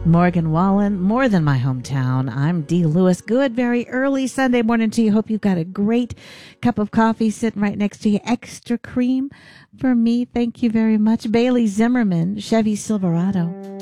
Morgan Wallen, More Than My Hometown. I'm Dee Lewis. Good, very early Sunday morning to you. Hope you've got a great cup of coffee sitting right next to you. Extra cream for me. Thank you very much. Bailey Zimmerman, Chevy Silverado.